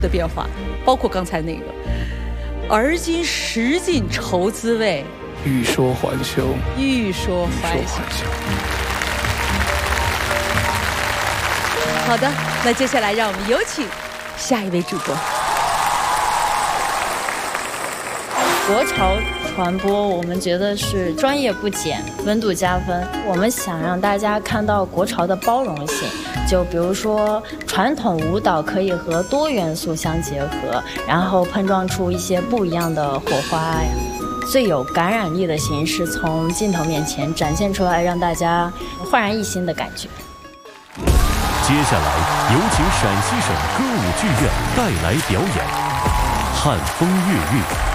的变化，包括刚才那个而今识尽愁滋味， 欲说还休， 欲说还休。好的，那接下来让我们有请下一位主播。 国潮传播，我们觉得是专业不减，温度加分。我们想让大家看到国潮的包容性，就比如说传统舞蹈可以和多元素相结合，然后碰撞出一些不一样的火花呀。最有感染力的形式从镜头面前展现出来，让大家焕然一新的感觉。 接下来有请陕西省歌舞剧院带来表演《汉风越狱》。